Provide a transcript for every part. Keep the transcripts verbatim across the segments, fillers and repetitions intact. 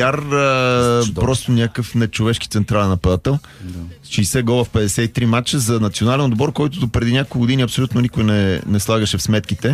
а, просто някакъв нечовешки централен нападател. Да. шейсет гола в петдесет и три матча за национален отбор, който до преди няколко години абсолютно никой не, не слагаше в сметките.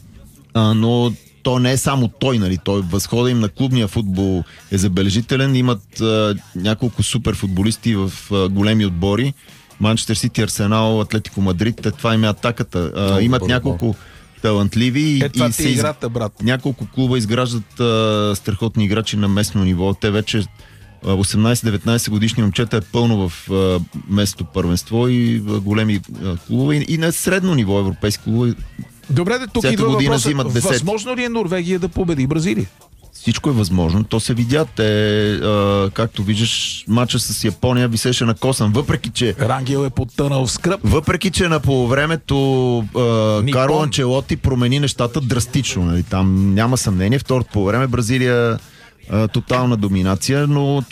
А, но то не е само той, нали? Той възхода им на клубния футбол е забележителен. Имат а, няколко супер футболисти в а, големи отбори. Манчестър Сити, Арсенал, Атлетико Мадрид, е, това им е атаката. А, имат няколко талантливи е, това и ти из... играта, брат. Няколко клуба изграждат а, страхотни играчи на местно ниво. Те вече осемнайсет-деветнайсет годишни момчета е пълно в а, местното първенство и в големи а, клубове и, и на средно ниво европейски клубове. Добре, да тук идва въпросът. Възможно ли е Норвегия да победи Бразилия? Всичко е възможно. То се видя. Те, а, както виждаш, матча с Япония висеше на косан. Въпреки, че... Рангел е потънал в скръп. Въпреки, че на полувремето а, Карло Анчелоти промени нещата драстично. Нали? Там няма съмнение. Второто полувреме Бразилия а, тотална доминация, но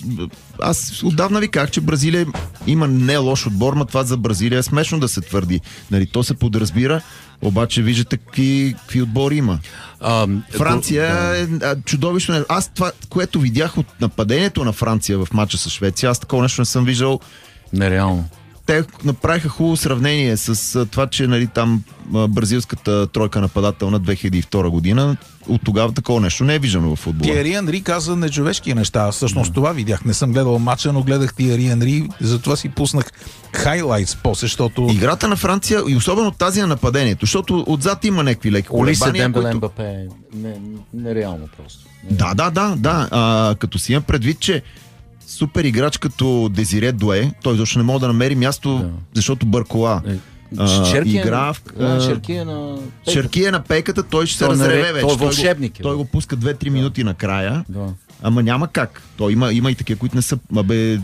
аз отдавна ви казах, че Бразилия има не лош отбор, но това за Бразилия е смешно да се твърди. Нали? То се подразбира. Обаче виждате какви, какви отбори има. А, Франция да. е чудовищно. Аз това, което видях от нападението на Франция в матча с Швеция, аз такова нещо не съм виждал. Нереално. Те направиха хубаво сравнение с това, че нали, там бразилската тройка нападателна две хиляди и втора година, от тогава такова нещо не е виждано в футбола. Тиери Анри каза нечовешки неща. Всъщност да. това видях. Не съм гледал матча, но гледах Тиери Анри, затова си пуснах хайлайтс после, защото... Играта на Франция и особено тази на нападението, защото отзад има някакви леки колебания. Олисе Дембеле Мбапе не, нереално просто. Да, да, да, да. А, като си имам предвид, че супер играч като Дезире Дуе, той защо не мога да намери място, да. защото Бъркола а, игра в... А, Шеркия на... Шеркия на пейката, той ще се той разреве вече. Той, вълшебник, той, го, той го пуска две-три минути накрая, да. ама няма как. Той има, има и такива, които не са... Абе,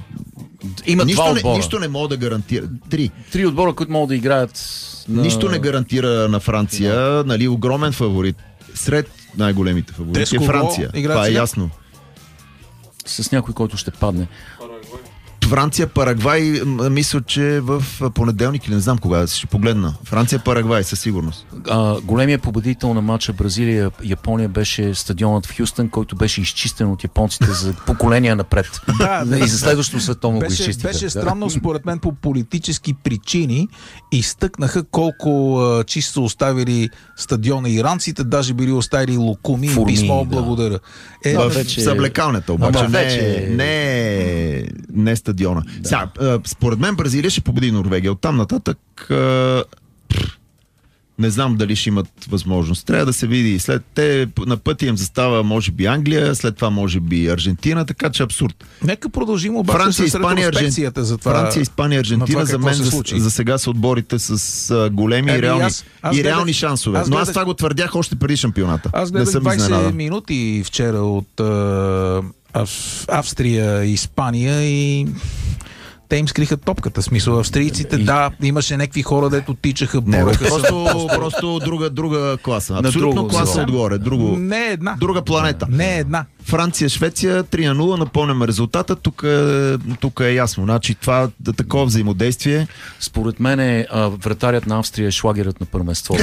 има нищо, два не, отбора. нищо не мога да гарантира. Три. Три отбора, които могат да играят... На... Нищо не гарантира на Франция. Да. Нали, огромен фаворит. Сред най-големите фаворити е Франция. Това е ясно. С някой, който ще падне. Франция, Парагвай, мисля, че в понеделник или не знам кога, ще погледна. Франция, Парагвай, със сигурност. А, големият победител на матча Бразилия-Япония беше стадионът в Хюстън, който беше изчистен от японците за поколения напред. Да, и за следващото световно го беше, изчистиха. беше странно, според мен, по политически причини изтъкнаха колко а, чисто оставили стадиона иранците, даже били оставили лукуми и писмо да. благодаря. Е, в вече... съблекалнята, обаче, не, вече... не, не стадиона. Да. Сега, според мен Бразилия ще победи Норвегия. Оттам нататък не знам дали ще имат възможност. Трябва да се види. След те на пътя им застава може би Англия, след това може би Аржентина, така че абсурд. Нека продължим обаче Франция, с ретроспекцията за това. Франция, Испания, Аржентина за мен за, за сега са отборите с а, големи е, и реални, аз, аз и реални гледах, шансове. Аз гледах, Но аз това го твърдях още преди шампионата. Аз гледах двайсет минути вчера от а, Австрия и Испания и те им скриха топката. Смисъл, австрийците, и... да, имаше някакви хора, дето тичаха, бореха. Просто, просто друга, друга класа. Абсолютно друго, класа зело. Отгоре. Друго, не е една. Друга планета. Не е една. Франция, Швеция, три на нула, напомняме резултата. Тук е, тук е ясно. Значи това да такова взаимодействие. Според мен е, а, вратарят на Австрия е шлагерът на първенството.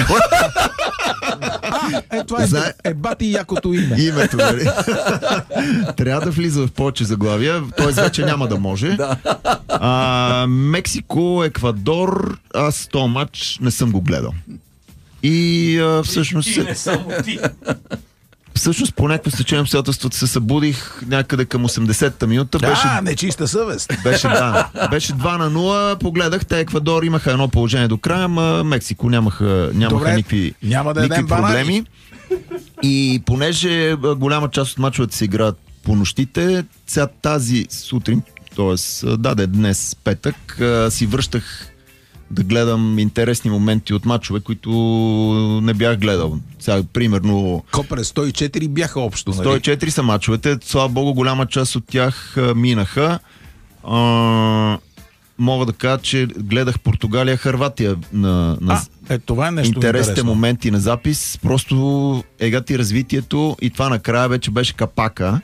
А, е, това е, Зна... е бати якото име. Името, нали? Трябва да влиза в повече заглавия, т.е. вече няма да може. Да. А, Мексико, Еквадор, аз този матч не съм го гледал. И а, всъщност... И не само ти. Всъщност по някакво стечение обстоятелството се събудих някъде към осемдесетата минута. Да, беше, нечиста съвест. Беше, да, беше два на нула, погледах, те Еквадор имаха едно положение до края, ама Мексико нямаха, нямаха Добре, никакви, няма да никакви проблеми. И понеже голяма част от мачовете се играят по нощите, сега тази сутрин, т.е. да, да, днес петък, си връщах да гледам интересни моменти от мачове, които не бях гледал. Сега, примерно... Копре, сто и четири бяха общо, нали? сто и четири са мачовете. Слава Богу, голяма част от тях а, минаха. А, мога да кажа, че гледах Португалия-Хърватия на, на а, е, това е нещо интересните интересно. моменти на запис. Просто егати развитието и това накрая вече беше капака.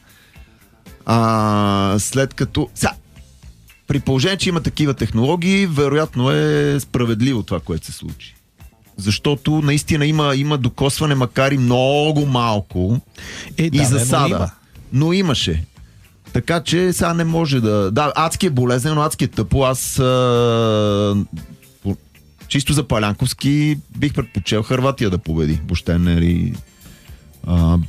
А, след като... Сега, при положение, че има такива технологии, вероятно е справедливо това, което се случи. Защото наистина има, има докосване, макар и много малко, е, да, и засада. Но, има. но имаше. Така че сега не може да... Да, адски е болезнен, но адски е тъпо. Аз а... по... чисто за Палянковски бих предпочел Хърватия да победи. Въобще не ли... А...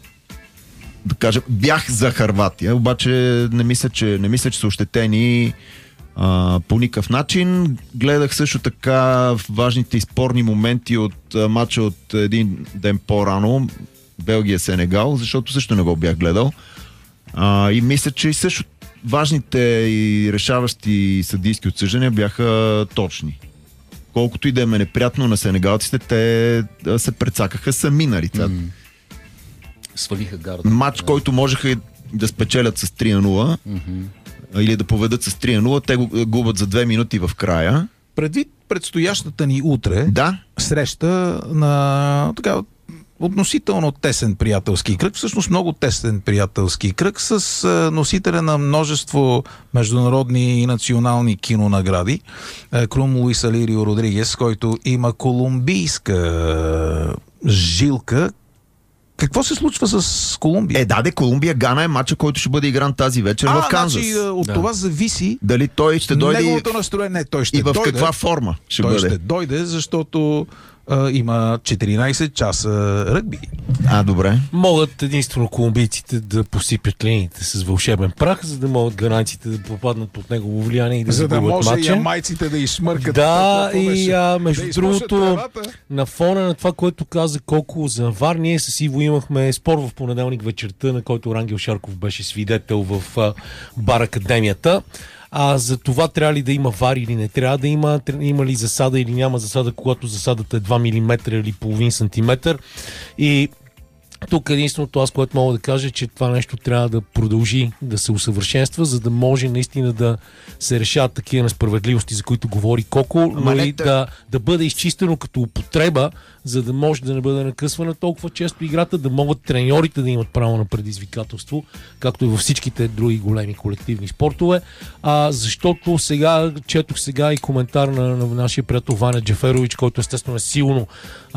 Да кажа, бях за Хърватия, обаче не мисля, че, не мисля, че са ощетени а, по никакъв начин. Гледах също така важните и спорни моменти от а, матча от един ден по-рано, Белгия-Сенегал, защото също не го бях гледал. А, и мисля, че и също важните и решаващи съдийски отсъждания бяха точни. Колкото и да е неприятно на сенегалците, те а, се прецакаха сами на лицата. Mm. Свалиха гарда. Матч, да. Който можеха да спечелят с три на нула mm-hmm. или да поведат с три на нула, те го губят за две минути в края. Предвид предстоящата ни утре да? среща на така относително тесен приятелски кръг, всъщност много тесен приятелски кръг с а, носителя на множество международни и национални кинонагради, а, Крум Луис Алирио Родригес, който има колумбийска а, жилка. Какво се случва с Колумбия? Е, даде Колумбия, Гана е матча, който ще бъде игран тази вечер а, в Канзас. Значи, от да. Това зависи дали той ще дойде неговото настроение. Не, той ще и в дойде, каква форма ще той бъде. Той ще дойде, защото а, има четиринайсет часа ръгби. А, добре. Могат единствено колумбийците да посипят линиите с вълшебен прах, за да могат ганайците да попаднат под негово влияние и да за да може матча. ямайците да изшмъркат. Да, и а, между да другото, на фона на това, което каза Коко за ВАР, ние с Иво имахме спор в понеделник вечерта, на който Рангел Шарков беше свидетел в а, бар Академията. А за това трябва ли да има ВАР или не трябва да има, има ли засада или няма засада, когато засадата е два милиметра или половин сантиметър. И тук единственото аз, което мога да кажа, че това нещо трябва да продължи да се усъвършенства, за да може наистина да се решават такива несправедливости, за които говори Коко, но и да, да бъде изчистено като употреба, за да може да не бъде накъсвана толкова често играта, да могат треньорите да имат право на предизвикателство, както и във всичките други големи колективни спортове. А, защото сега, четох сега и коментар на, на нашия приятел Ваня Джаферович, който естествено е силно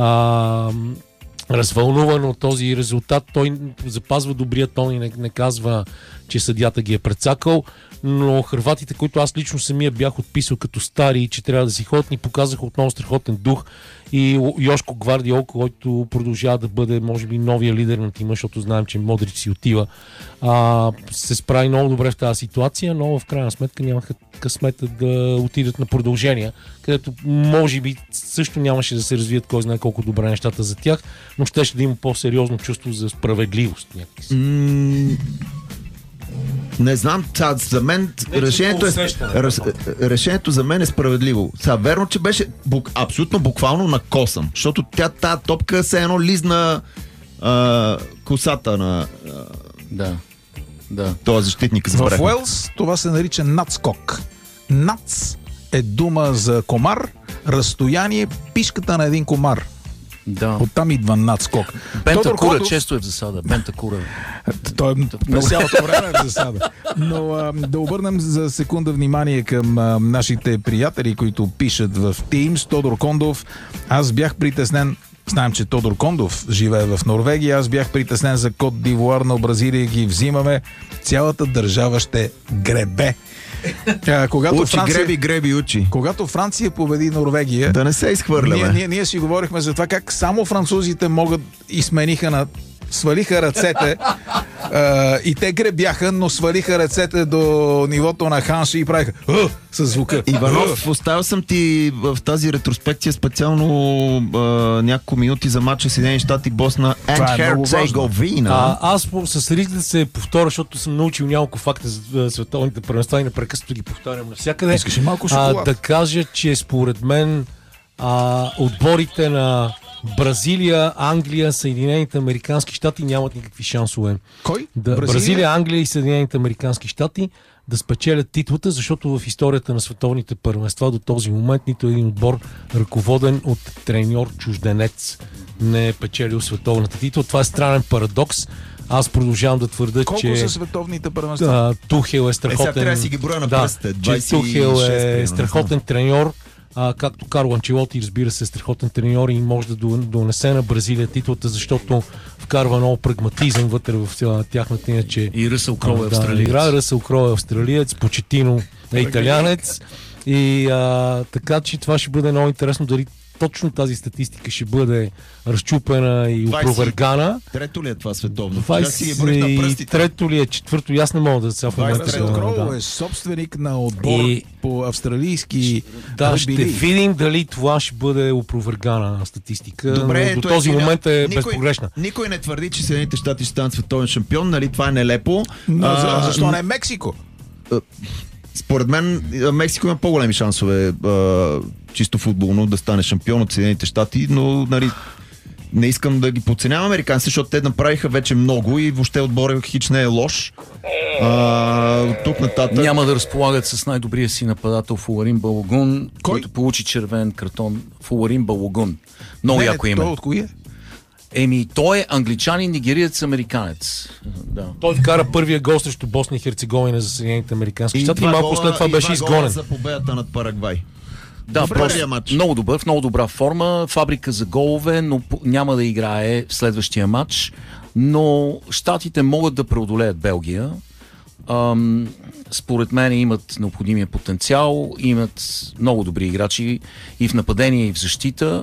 а, развълнуван от този резултат. Той запазва добрия тон и не, не казва, че съдията ги е прецакал, но хърватите, които аз лично самия бях отписал като стари, че трябва да си ходят, ни показаха отново страхотен дух. И Йошко Гвардиол, който продължава да бъде, може би, новия лидер на тима, защото знаем, че Модрич си отива, а, се справи много добре в тази ситуация, но в крайна сметка нямаха късмета да отидат на продължения, където може би също нямаше да се развият кой знае колко добре нещата за тях, но щеше да има по-сериозно чувство за справедливост. Mm, не знам, ца, за мен не, решението, е, реш, решението за мен е справедливо. Са, верно, че беше бук, абсолютно буквално накосан, защото тя тази топка се едно лизна а, косата на а, да. Да. този защитник. В Уелс това се нарича надскок. Нац е дума за комар, разстояние, пишката на един комар. Да. Оттам идва надскок. Бента Кура Кондов... често е в засада. Бента Кура. Той през цялото време е в засада. Но а, да обърнем за секунда внимание към а, нашите приятели, които пишат в Teams. Тодор Кондов. Аз бях притеснен. Знаем, че Тодор Кондов живее в Норвегия. Аз бях притеснен за Кот д'Ивуар, на Бразилия ги взимаме. Цялата държава ще гребе. А, когато учи, Франция, греби, греби, учи. Когато Франция победи Норвегия, да не се изхвърляме. Ние, ние, ние си говорихме за това как само французите могат и смениха на свалиха ръцете а, и те гребяха, но свалиха ръцете до нивото на Ханши и правиха със звука. Иванов, оставил съм ти в тази ретроспекция специално а, няколко минути за матча Съединени щати Босна and Херцеговина. Аз с риск да се повторя, защото съм научил няколко факта за световните първенства и непрекъснато ги повтарям навсякъде. Искаш и малко шоколад? А, да кажа, че според мен а, отборите на Бразилия, Англия, Съединените американски щати нямат никакви шансове. Кой? Да, Бразилия? Бразилия, Англия и Съединените американски щати да спечелят титлата, защото в историята на световните първенства до този момент нито един отбор, ръководен от треньор чужденец, не е печелил световната титла. Това е странен парадокс. Аз продължавам да твърда, колко че... Колко са световните първенства? Тухел е страхотен... Е, сега трябва да си ги броя на пръстите. Да, че Тухел е страхотен треньор, А, както Карло Анчелоти, разбира се, е страхотен треньор и може да донесе на Бразилия титлата, защото вкарва много прагматизъм вътре в тяхната иначе. И Ръсъл Кроу е австралиец. Да, Ръсъл Кроу е австралиец, Почетино е италянец. И а, така че това ще бъде много интересно дали точно тази статистика ще бъде разчупена и опровергана. Трето ли е това световно? двайсет и трето ли е? Четвърто? Аз не мога да се в момента. Ръсъл Кроу е собственик на отбор и... по австралийски Да, ще видим дали това ще бъде опровергана статистика. Добре, до този е, момент е никой, безпогрешна. Никой не твърди, че Съединените щати ще станат световен шампион, нали? Това е нелепо. Но а, защо не е Мексико? Според мен Мексико има по-големи шансове а, чисто футболно да стане шампион от Съединените щати, но нали, не искам да ги подценявам американците, защото те направиха вече много и въобще отборът хич не е лош. А, тук нататък... Няма да разполагат с най-добрия си нападател Фуларин Балогун, който получи червен картон. Фуларин Балогун. Много яко име. Той от кои е? Еми, той е англичанин, нигериец, американец. Да. Той вкара първия гол срещу Босна и Херцеговина за Съединените американски щати и малко след това беше изгонен. За победата над Парагвай. Да, първия матч. Много добър, в много добра форма, фабрика за голове, но няма да играе в следващия матч. Но щатите могат да преодолеят Белгия. Ам, според мен имат необходимия потенциал, имат много добри играчи и в нападение, и в защита.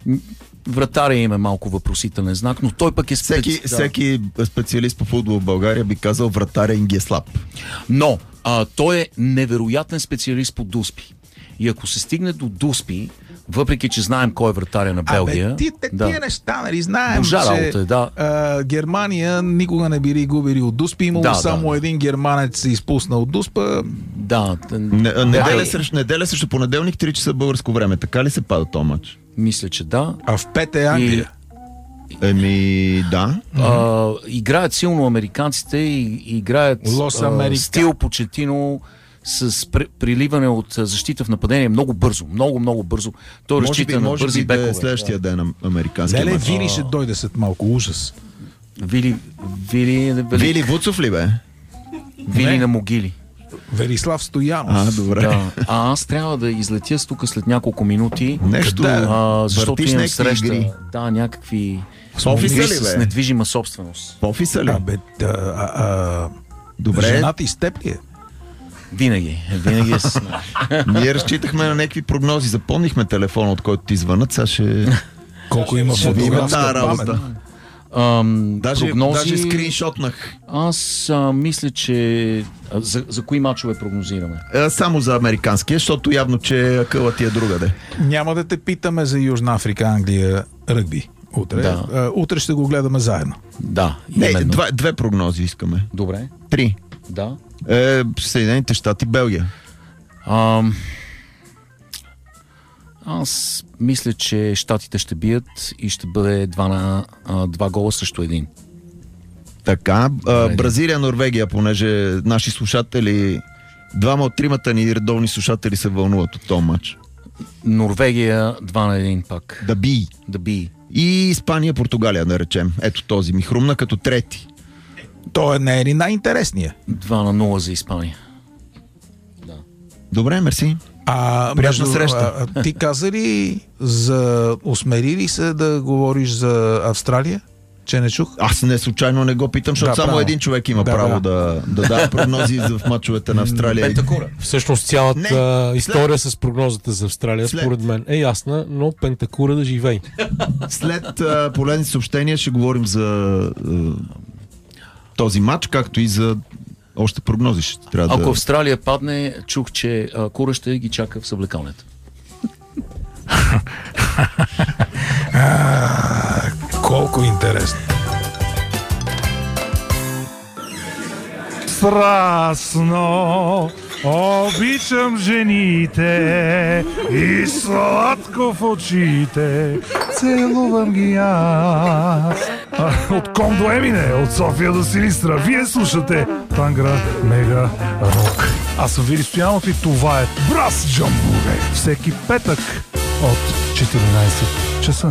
Вратаря им е малко въпросителен знак, но той пък е специ... всеки, да. всеки специалист по футбол в България би казал вратаря им ги е слаб. Но а, той е невероятен специалист по дуспи. И ако се стигне до дуспи, въпреки че знаем кой е вратаря на Белгия... Абе, ти, те, да. тия неща, нали, знаем, Божа че работа, да. а, Германия никога не били губили от дуспи. Имало да, само да. един германец се изпусна от дуспа. Да. Не, неделя, срещу, неделя срещу понеделник, три часа българско време. Така ли се пада този матч? Мисля, че да. А в пет е Англия. И... Еми, да. А, играят силно американците и играят а, стил Почетино с приливане от защита в нападение много бързо. Много, много бързо. Той може разчита би, на може бързи би бекове. Да е следващия ден на американския Леле, матч. Вили ще дойде след малко. Ужас. Вили... Вили... Вили Вуцов ли бе? Вили Не. на могили. Велислав Стоянов. А, добре. Да. А аз трябва да излетя тук след няколко минути. Нещо, а, защото имам среща. Игри. Да, някакви с офиса ли, с бе? недвижима собственост. В офиса ли? А, бе, а, а, а, Добре. Жената и с теб ли е? Винаги. Винаги е с мен. Ние разчитахме на някакви прогнози. Запомнихме телефона, от който ти звънат. Сега ще... Колко има фотографска памет. Ам, даже, прогнози... даже скриншотнах. Аз а, мисля, че... А, за, за кои мачове прогнозираме? А, само за американския, защото явно, че акъла ти е другаде. Няма да те питаме за Южна Африка, Англия, ръгби. Утре. Да. А, утре ще го гледаме заедно. Да, Не, именно. два, две прогнози искаме. Добре. Три. Да. Е, Съединените щати, Белгия. Ам... Аз мисля, че щатите ще бият и ще бъде два, на, а, два гола срещу един. Така, а, Бразилия, Норвегия, понеже наши слушатели, двама от тримата ни редовни слушатели се вълнуват от този матч. Норвегия два на един пак. Да би. Да би. И Испания, Португалия, да речем. Ето този ми хрумна като трети. Той не е ли най-интересният? два на нула за Испания. Да. Добре, мерси. А, Приятна между, среща. А, ти каза ли за... Усмери ли се да говориш за Австралия? Че не чух? Аз не случайно не го питам, защото Да, само право. един човек има Да, право да. да, да дава прогнози в мачовете на Австралия. Пентакура. Всъщност цялата Не, история след... с прогнозата за Австралия, След... според мен, е ясна, но Пентакура да живей. След а, полезни съобщения ще говорим за а, този матч, както и за още прогнози. Ще трябва Ако да... Австралия падне, чух, че а, Кура ще ги чака в съблекалнята. Колко интересно. Страстно обичам жените и сладко в очите целувам ги аз. А, от Ком до Емине, от София до Силистра, вие слушате Тангра Мега Рок. Аз съм Вили Стоянов и това е Брас Джамбуре. Всеки петък от четиринайсет часа.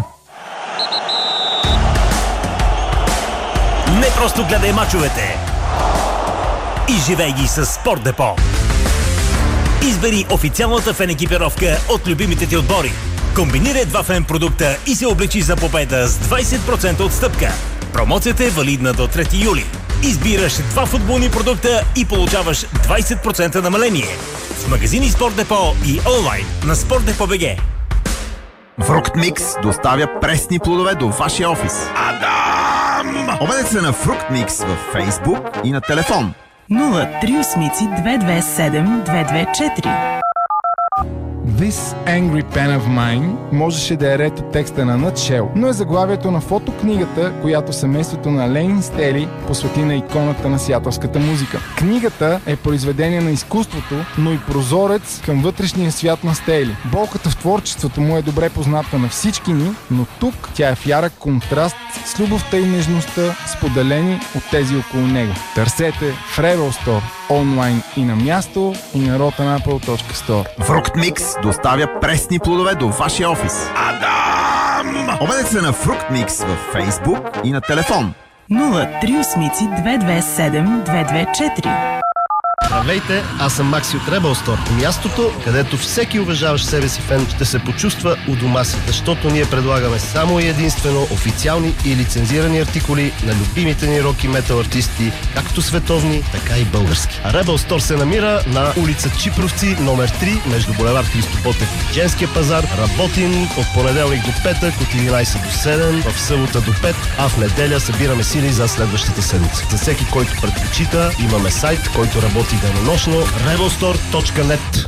Не просто гледай мачовете, и живей ги с Спорт Депо. Избери официалната фен екипировка от любимите ти отбори. Комбинирай два фен продукта и се облечи за победа с двайсет процента отстъпка. Промоцията е валидна до трети юли. Избираш два футболни продукта и получаваш двайсет процента намаление. В магазини Спорт Депо и онлайн на Спорт Депо БГ. Фрукт Микс доставя пресни плодове до вашия офис. Адам! Обадете се на Фрукт Микс във Фейсбук и на телефон нула три осем две две седем две две четири. This Angry Pen of Mine можеше да е ред от текста на Nutshell, но е заглавието на фотокнигата, която семейството на Ленин Стели посвети на иконата на сиатълската музика. Книгата е произведение на изкуството, но и прозорец към вътрешния свят на Стели. Болката в творчеството му е добре позната на всички ни, но тук тя е в ярък контраст с любовта и нежността, споделени от тези около него. Търсете в Rebel Store онлайн и на място, и на rotanapple точка store. Фрукт Микс доставя пресни плодове до вашия офис. Адам! Обадете се на Фрукт Микс във Фейсбук и на телефон нула три осем две две седем две две четири. Здравейте, аз съм Макси от Rebel Store. Мястото, където всеки уважаващ себе си фен ще се почувства у дома си, защото ние предлагаме само и единствено официални и лицензирани артикули на любимите ни рок и метал артисти, както световни, така и български. А Rebel Store се намира на улица Чипровци, номер три, между булевард Христо Ботев и Женския пазар. Работим от понеделник до петък, от единайсет до седем, в събота до пет, а в неделя събираме сили за следващата седмица. За всеки, който предпочита, имаме сайт, който работи денонощно. rebelstore точка нет.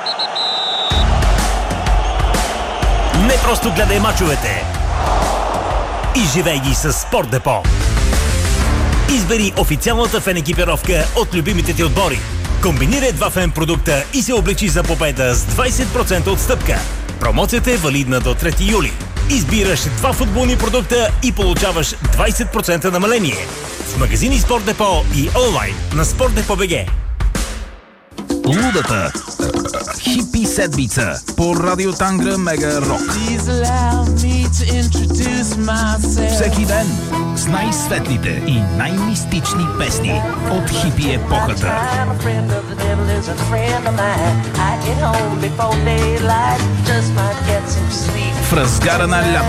Не просто гледай мачовете, изживей ги с Спорт Депо. Избери официалната фен екипировка от любимите ти отбори. Комбинирай два фен продукта и се облечи за победа с двайсет процента отстъпка. Промоцията е валидна до трети юли. Избираш два футболни продукта и получаваш двайсет процента намаление. В магазини Спорт Депо и онлайн на Спорт Депо БГ. Лудата хипи седмица по Радио Тангра Мега Рок. Всеки ден с най-светлите и най-мистични песни от хипи епохата. В разгара на лято